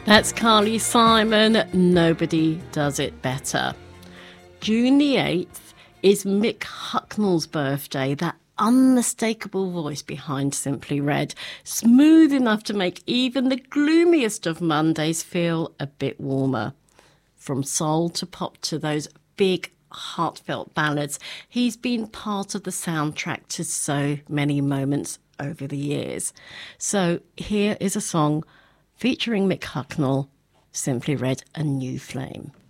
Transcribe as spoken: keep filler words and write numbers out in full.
That's Carly Simon, Nobody Does It Better. June the eighth is Mick Hucknall's birthday, that unmistakable voice behind Simply Red, smooth enough to make even the gloomiest of Mondays feel a bit warmer. From soul to pop to those big heartfelt ballads, he's been part of the soundtrack to so many moments over the years. So here is a song featuring Mick Hucknall, Simply Red, A New Flame.